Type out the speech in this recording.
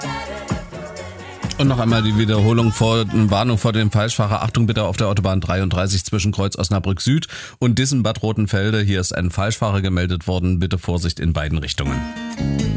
Und noch einmal die Warnung vor dem Falschfahrer. Achtung bitte auf der Autobahn 33 zwischen Kreuz Osnabrück Süd und Dissen Bad Rotenfelde. Hier ist ein Falschfahrer gemeldet worden. Bitte Vorsicht in beiden Richtungen.